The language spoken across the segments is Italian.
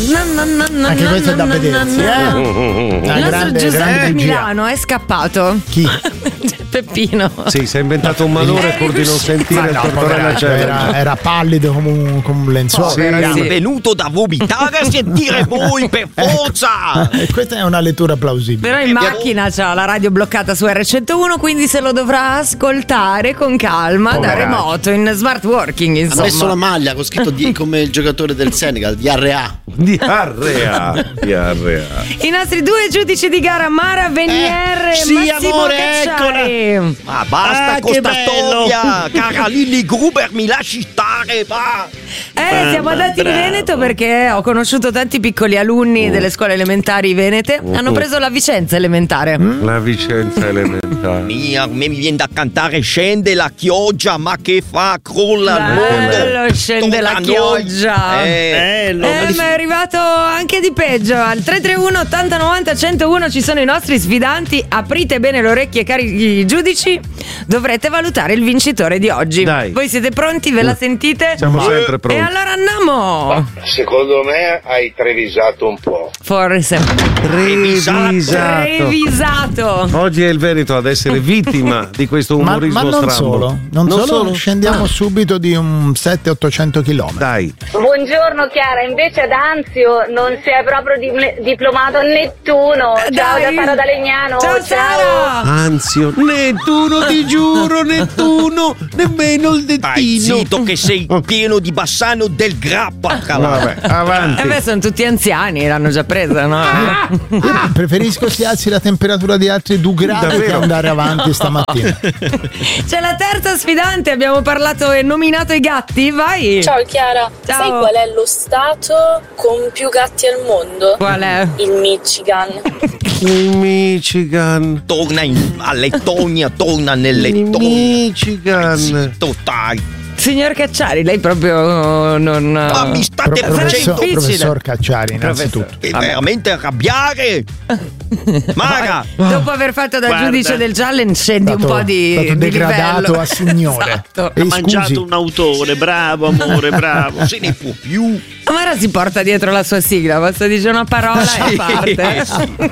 Anche questo è da vedersi, Il nostro Giuseppe Milano è scappato. Chi? Peppino. Sì, si è inventato un malore pur di non sentire il Tortorella Challenge. Era pallido come un lenzuolo. Sì, Era sì. venuto da vomitare a sentire voi per forza. Questa è una lettura plausibile. Però in macchina c'ha la radio bloccata su R101, quindi se lo dovrà ascoltare con calma da remoto in smart working, Ha insomma. messo la maglia con scritto come il giocatore del Senegal, Diarrea. Diarrea. I nostri due giudici di gara, Mara Venier e sì, Massimo amore, Cacciari. Ma basta con che sta bello. storia, cara Lilli Gruber, mi lasci stare, va. Siamo andati in Veneto perché ho conosciuto tanti piccoli alunni delle scuole elementari venete. Hanno preso la Vicenza elementare. La Vicenza elementare. Mia, me mi viene da cantare Scende la chioggia, ma che fa? Crolla il mondo. Bello, scende Torna la a noi. chioggia. Bello. Ma è arrivato anche di peggio. Al 331 80 90 101 ci sono i nostri sfidanti. Aprite bene le orecchie, cari giudici. Dovrete valutare il vincitore di oggi. Dai. Voi siete pronti? Ve la sentite? Siamo sempre E pronti. allora andiamo. Secondo me hai trevisato un po'. Forse. Revisato. Oggi è il Veneto ad essere vittima di questo Ma umorismo non strambo. solo, non solo, scendiamo subito di un 700-800 km. Dai. Buongiorno Chiara, invece ad Anzio non si è proprio diplomato a Nettuno. Ciao Dai. da Sara da Legnano. Ciao Sara. Anzio. Nettuno, ti giuro, Nettuno. Nemmeno il Stai dettino. zitto che sei pieno di Bassano del Grappa, Vabbè, avanti. Sono tutti anziani, l'hanno già presa, no? Io preferisco si alzi la temperatura di altri 2 gradi che Davvero? andare avanti stamattina. C'è la terza sfidante, abbiamo parlato e nominato i gatti, vai! Ciao Chiara, Ciao. sai qual è lo stato con più gatti al mondo? Qual è? Il Michigan. Il Michigan. Torna a Lettonia, torna nel Il Lettonia. Michigan. Zitto, dai. Signor Cacciari, lei proprio non... Ma mi state facendo Professor Cacciari, innanzitutto. veramente arrabbiare. Mara, Dopo aver fatto da Guarda. giudice del challenge scendi un po' di stato degradato livello. a signore. Esatto. Ha E mangiato scusi, un autore, bravo amore, bravo. se ne può più. Mara si porta dietro la sua sigla, basta dire una parola e parte.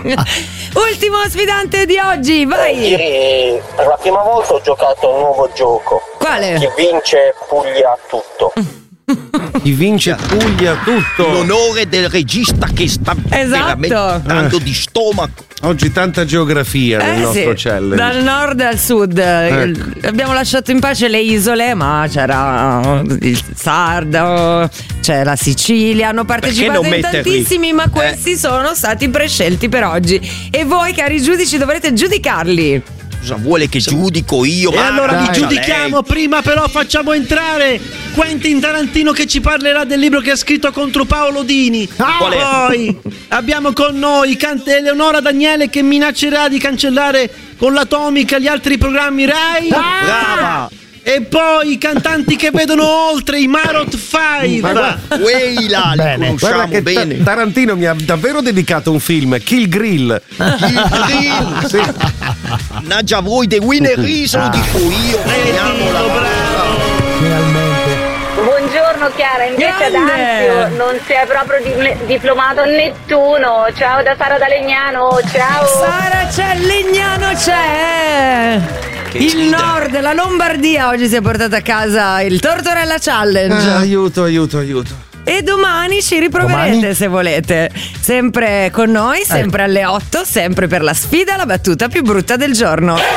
Ultimo sfidante di oggi, vai! Ieri per la prima volta ho giocato a un nuovo gioco. Quale? Chi vince puglia tutto. Chi vince puglia tutto. L'onore del regista che sta veramente dando di stomaco. Oggi tanta geografia nel nostro sì, challenge. dal nord al sud. Abbiamo lasciato in pace le isole, ma c'era il Sardo, c'è la Sicilia, hanno partecipato non in metterli? tantissimi, ma questi sono stati prescelti per oggi. E voi, cari giudici, dovrete giudicarli. Cosa vuole che giudico io? E Mara, allora vi dica giudichiamo, prima però facciamo entrare Quentin Tarantino che ci parlerà del libro che ha scritto contro Paolo Dini. Qual è? Poi abbiamo con noi Eleonora Daniele che minaccerà di cancellare con l'Atomica gli altri programmi Rai. Brava. E poi i cantanti che vedono oltre, i Marot 5. Weila, li Bene. conosciamo Guarda che bene. Tarantino mi ha davvero dedicato un film, Kill Grill. Il grill. Sì. Mannaggia voi, The Winner Is, lo dico io. Finiamola. finalmente. Buongiorno Chiara, invece ad Grande. Anzio non si è proprio diplomato a Nettuno. Ciao da Sara da Legnano. Ciao. Sara c'è, Legnano c'è. Il ridere. nord, la Lombardia oggi si è portata a casa il Tortorella Challenge. Aiuto. E domani ci riproverete Domani? se volete. Sempre con noi, sempre alle 8, sempre per la sfida, la battuta più brutta del giorno.